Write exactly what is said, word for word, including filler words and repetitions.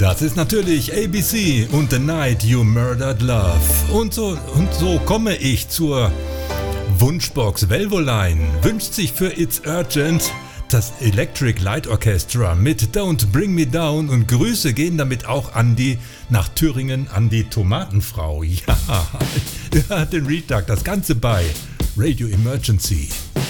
Das ist natürlich A B C und The Night You Murdered Love. Und so, und so komme ich zur Wunschbox. Velvoline wünscht sich für It's Urgent das Electric Light Orchestra mit Don't Bring Me Down, und Grüße gehen damit auch an die, nach Thüringen, an die Tomatenfrau. Ja, ja, den Retag, das Ganze bei Radio Emergency.